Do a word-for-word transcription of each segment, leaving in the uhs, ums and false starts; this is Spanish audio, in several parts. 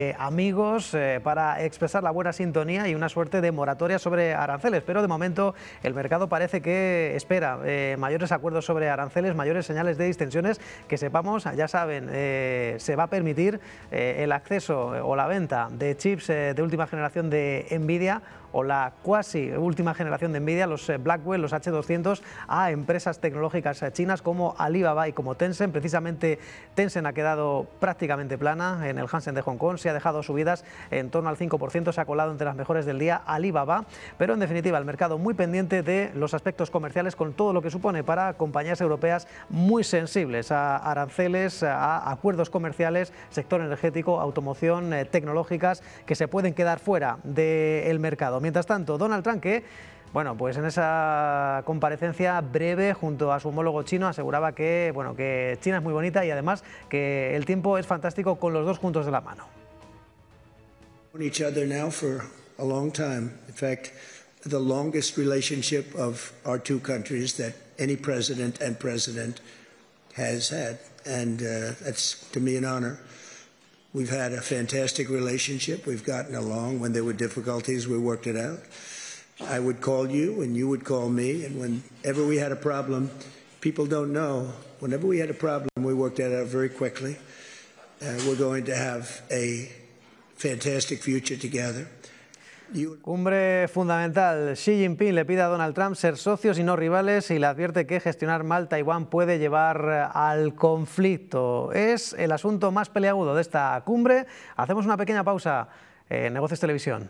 Eh, amigos eh, para expresar la buena sintonía y una suerte de moratoria sobre aranceles, pero de momento el mercado parece que espera eh, mayores acuerdos sobre aranceles, mayores señales de distensiones, que sepamos, ya saben, eh, se va a permitir eh, el acceso o la venta de chips eh, de última generación de Nvidia o la cuasi última generación de Nvidia, los Blackwell, los H doscientos, a empresas tecnológicas chinas como Alibaba y como Tencent. Precisamente Tencent ha quedado prácticamente plana en el Hansen de Hong Kong, se ha dejado subidas en torno al cinco por ciento, se ha colado entre las mejores del día Alibaba, pero en definitiva el mercado muy pendiente de los aspectos comerciales con todo lo que supone para compañías europeas muy sensibles a aranceles, a acuerdos comerciales, sector energético, automoción, eh, tecnológicas, que se pueden quedar fuera del mercado. Mientras tanto, Donald Trump, que bueno, pues en esa comparecencia breve junto a su homólogo chino aseguraba que, bueno, que China es muy bonita y además que el tiempo es fantástico con los dos juntos de la mano. Each other now for a long time. In fact, the longest relationship of our two countries that any president and president has had, and uh, that's to me an honor. We've had a fantastic relationship. We've gotten along. When there were difficulties, we worked it out. I would call you and you would call me, and whenever we had a problem, people don't know, whenever we had a problem, we worked it out very quickly. Uh, we're going to have a fantastic future together. Cumbre fundamental. Xi Jinping le pide a Donald Trump ser socios y no rivales y le advierte que gestionar mal Taiwán puede llevar al conflicto. Es el asunto más peliagudo de esta cumbre. Hacemos una pequeña pausa en Negocios Televisión.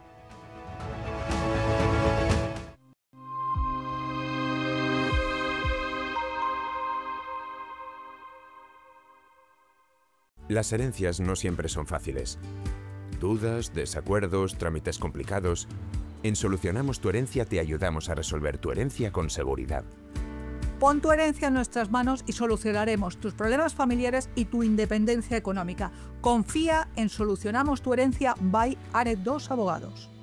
Las herencias no siempre son fáciles. Dudas, desacuerdos, trámites complicados. En Solucionamos tu Herencia te ayudamos a resolver tu herencia con seguridad. Pon tu herencia en nuestras manos y solucionaremos tus problemas familiares y tu independencia económica. Confía en Solucionamos tu Herencia by Aredos Abogados.